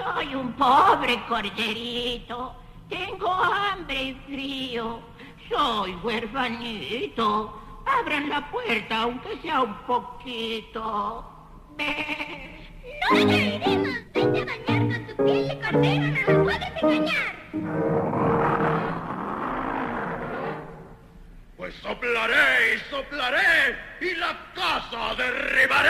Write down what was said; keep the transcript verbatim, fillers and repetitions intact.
Soy un pobre corderito. Tengo hambre y frío. Soy huerfanito. Abran la puerta, aunque sea un poquito. ¡Ven! ¡No le creeremos! ¡Vete a bañar con tu piel de cordero! ¡No nos puedes engañar! Pues soplaré y soplaré y la casa derribaré.